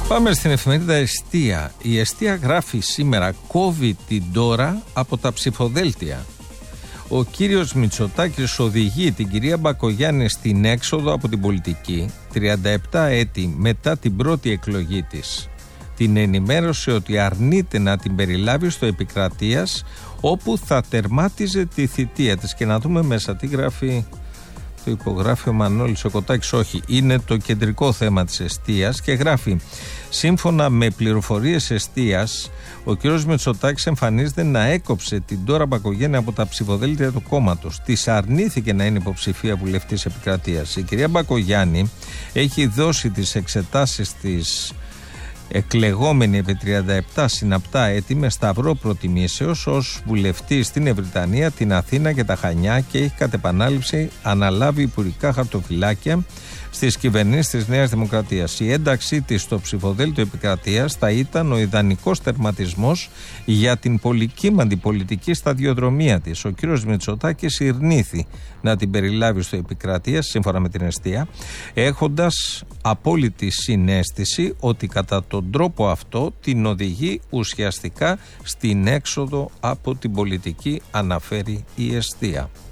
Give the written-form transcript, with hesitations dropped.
Πάμε στην εφημερίδα Εστία. Η Εστία γράφει σήμερα: κόβει την τώρα από τα ψηφοδέλτια. Ο κύριος Μητσοτάκης οδηγεί την κυρία Μπακογιάννη στην έξοδο από την πολιτική 37 έτη μετά την πρώτη εκλογή της. Την ενημέρωσε ότι αρνείται να την περιλάβει στο Επικρατείας, όπου θα τερμάτιζε τη θητεία της. Και να δούμε μέσα τι γράφει. Το υπογράφει ο Μανώλης ο Κοτάκης, όχι, είναι το κεντρικό θέμα της Εστίας και γράφει: σύμφωνα με πληροφορίες Εστίας, ο κ. Μητσοτάκης εμφανίζεται να έκοψε την τώρα Μπακογιάννη από τα ψηφοδέλτια του κόμματος. Της αρνήθηκε να είναι υποψηφία βουλευτής Επικρατείας. Η κυρία Μπακογιάννη έχει δώσει τις εξετάσεις της εκλεγόμενη επί 37 συναπτά έτη με σταυρό προτιμήσεως ως βουλευτή στην Ευρυτανία, την Αθήνα και τα Χανιά και έχει κατ' επανάληψη αναλάβει υπουργικά χαρτοφυλάκια στις κυβερνήσεις της Νέας Δημοκρατίας. Η ένταξή της στο ψηφοδέλτιο Επικρατείας θα ήταν ο ιδανικός τερματισμός για την πολυκύμαντη πολιτική σταδιοδρομία της. Ο κύριος Μητσοτάκης ειρνήθη να την περιλάβει στο Επικρατείας, σύμφωνα με την Εστία, έχοντας απόλυτη συναίσθηση ότι κατά τον τρόπο αυτό την οδηγεί ουσιαστικά στην έξοδο από την πολιτική, αναφέρει η Εστία.